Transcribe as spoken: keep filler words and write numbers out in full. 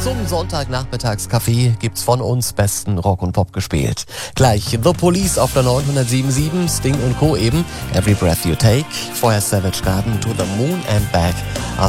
Zum Sonntagnachmittagskaffee gibt's von uns besten Rock und Pop gespielt. Gleich The Police auf der neunhundertsiebenundsieben, Sting und Co. eben, Every Breath You Take, vorher Savage Garden, To the Moon and Back.